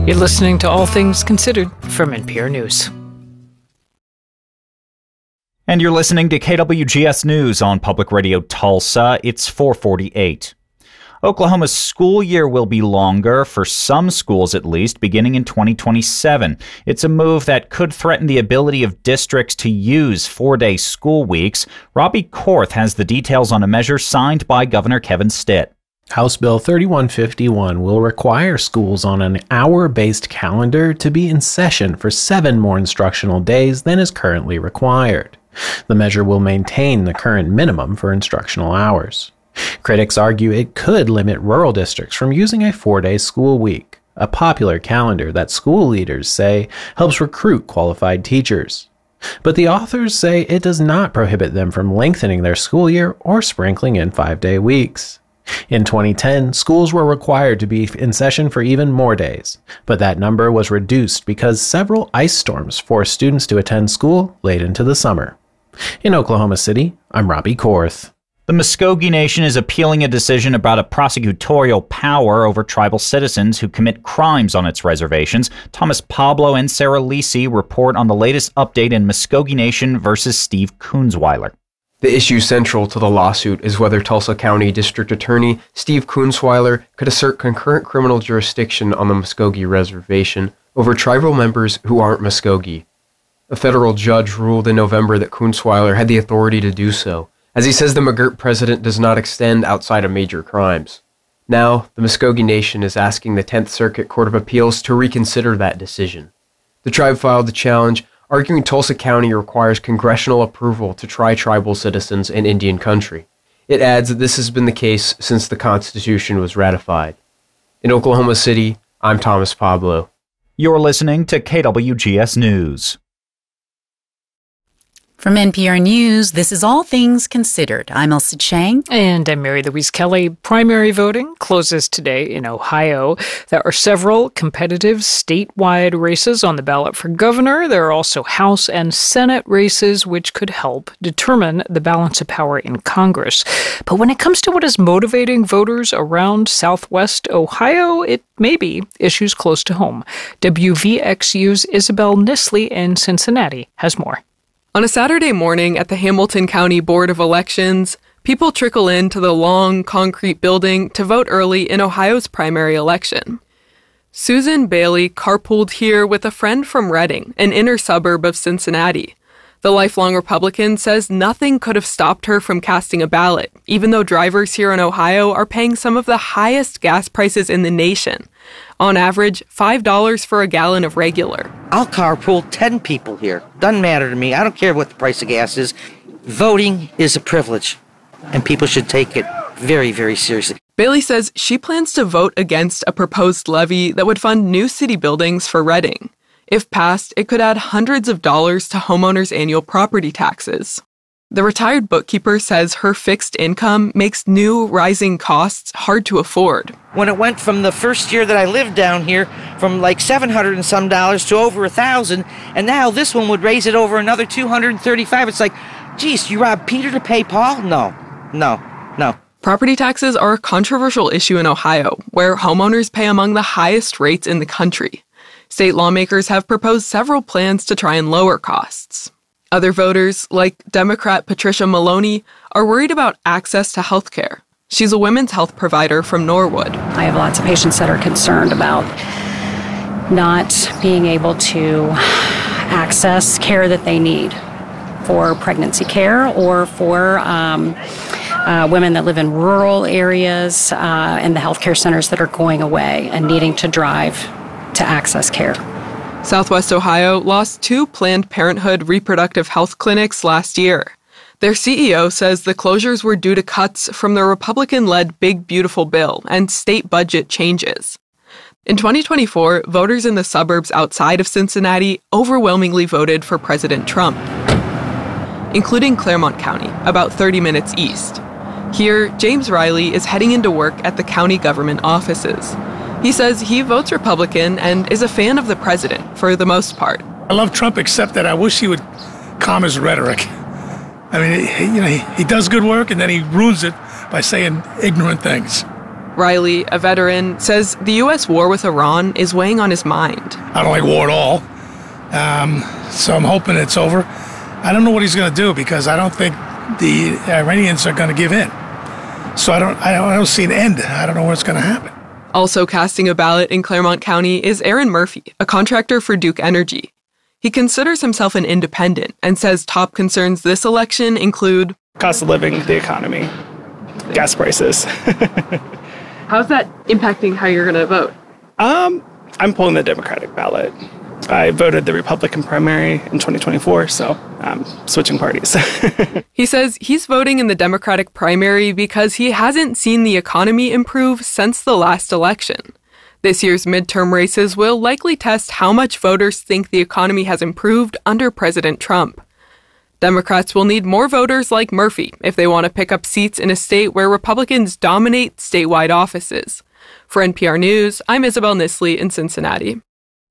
You're listening to All Things Considered from NPR News. And you're listening to KWGS News on Public Radio Tulsa. It's 4:48. Oklahoma's school year will be longer, for some schools at least, beginning in 2027. It's a move that could threaten the ability of districts to use 4-day school weeks. Robbie Korth has the details on a measure signed by Governor Kevin Stitt. House Bill 3151 will require schools on an hour-based calendar to be in session for 7 more instructional days than is currently required. The measure will maintain the current minimum for instructional hours. Critics argue it could limit rural districts from using a 4-day school week, a popular calendar that school leaders say helps recruit qualified teachers. But the authors say it does not prohibit them from lengthening their school year or sprinkling in 5-day weeks. In 2010, schools were required to be in session for even more days, but that number was reduced because several ice storms forced students to attend school late into the summer. In Oklahoma City, I'm Robbie Korth. The Muskogee Nation is appealing a decision about a prosecutorial power over tribal citizens who commit crimes on its reservations. Thomas Pablo and Sarah Lisi report on the latest update in Muskogee Nation versus Steve Kunzweiler. The issue central to the lawsuit is whether Tulsa County District Attorney Steve Kunzweiler could assert concurrent criminal jurisdiction on the Muskogee Reservation over tribal members who aren't Muskogee. A federal judge ruled in November that Kunzweiler had the authority to do so, as he says the McGirt precedent does not extend outside of major crimes. Now, the Muskogee Nation is asking the 10th Circuit Court of Appeals to reconsider that decision. The tribe filed a challenge, arguing Tulsa County requires congressional approval to try tribal citizens in Indian country. It adds that this has been the case since the Constitution was ratified. In Oklahoma City, I'm Thomas Pablo. You're listening to KWGS News. From NPR News, this is All Things Considered. I'm Elsa Chang. And I'm Mary Louise Kelly. Primary voting closes today in Ohio. There are several competitive statewide races on the ballot for governor. There are also House and Senate races, which could help determine the balance of power in Congress. But when it comes to what is motivating voters around Southwest Ohio, it may be issues close to home. WVXU's Isabel Nisley in Cincinnati has more. On a Saturday morning at the Hamilton County Board of Elections, people trickle into the long, concrete building to vote early in Ohio's primary election. Susan Bailey carpooled here with a friend from Reading, an inner suburb of Cincinnati. The lifelong Republican says nothing could have stopped her from casting a ballot, even though drivers here in Ohio are paying some of the highest gas prices in the nation. On average, $5 for a gallon of regular. I'll carpool 10 people here. Doesn't matter to me. I don't care what the price of gas is. Voting is a privilege, and people should take it very, very seriously. Bailey says she plans to vote against a proposed levy that would fund new city buildings for Reading. If passed, it could add hundreds of dollars to homeowners' annual property taxes. The retired bookkeeper says her fixed income makes new rising costs hard to afford. When it went from the first year that I lived down here from like $700 and some to over $1,000, and now this one would raise it over another $235. It's like, geez, you robbed Peter to pay Paul? No. Property taxes are a controversial issue in Ohio, where homeowners pay among the highest rates in the country. State lawmakers have proposed several plans to try and lower costs. Other voters, like Democrat Patricia Maloney, are worried about access to health care. She's a women's health provider from Norwood. I have lots of patients that are concerned about not being able to access care that they need for pregnancy care or for women that live in rural areas and the healthcare centers that are going away and needing to drive to access care. Southwest Ohio lost 2 Planned Parenthood reproductive health clinics last year. Their CEO says the closures were due to cuts from the Republican-led Big Beautiful Bill and state budget changes. In 2024, voters in the suburbs outside of Cincinnati overwhelmingly voted for President Trump, including Claremont County, about 30 minutes east. Here, James Riley is heading into work at the county government offices. He says he votes Republican and is a fan of the president for the most part. I love Trump, except that I wish he would calm his rhetoric. I mean, he does good work and then he ruins it by saying ignorant things. Riley, a veteran, says the U.S. war with Iran is weighing on his mind. I don't like war at all, so I'm hoping it's over. I don't know what he's going to do because I don't think the Iranians are going to give in. So I don't see an end. I don't know what's going to happen. Also casting a ballot in Claremont County is Aaron Murphy, a contractor for Duke Energy. He considers himself an independent and says top concerns this election include cost of living, the economy, gas prices. How's that impacting how you're going to vote? I'm pulling the Democratic ballot. I voted the Republican primary in 2024, so I'm switching parties. He says he's voting in the Democratic primary because he hasn't seen the economy improve since the last election. This year's midterm races will likely test how much voters think the economy has improved under President Trump. Democrats will need more voters like Murphy if they want to pick up seats in a state where Republicans dominate statewide offices. For NPR News, I'm Isabel Nisley in Cincinnati.